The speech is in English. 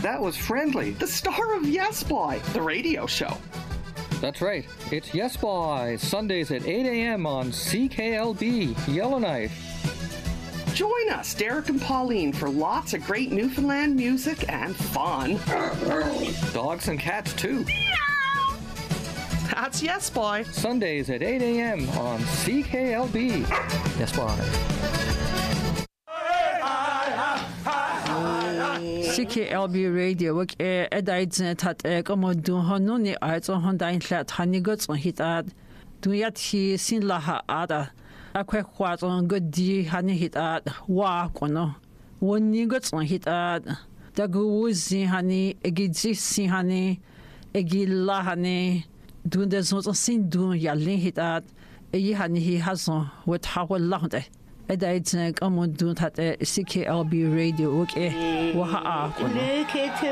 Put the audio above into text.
that was Friendly, the star of Yes Boy, the radio show. That's right. It's Yes Boy, Sundays at 8 a.m. on CKLB, Yellowknife. Join us, Derek and Pauline, for lots of great Newfoundland music and fun. Dogs and cats, too. That's Yes Boy. Sundays at 8 a.m. on CKLB. Yes Boy. CKLB Radio work edaidzne tat komodun honuni aizo hondain hlat hanigots on hitat duyat hi sin laha ada akwe khwazon godi hani hitat wa kono woni gots on hitat daguzi hani egidzi si hani egilla hani dunde zon sin dun yalin hitat yi hani hi hazon wet hawal lahde edaidzne komodun tat CKLB Radio work waha kono